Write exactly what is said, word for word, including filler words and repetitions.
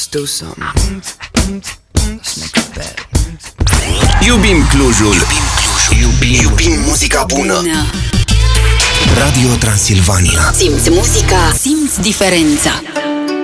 do something. Let's make it better. Iubim Clujul. Iubim Clujul. Iubim, iubim muzica bună. bună. Radio Transilvania. Simți muzica, simți diferența.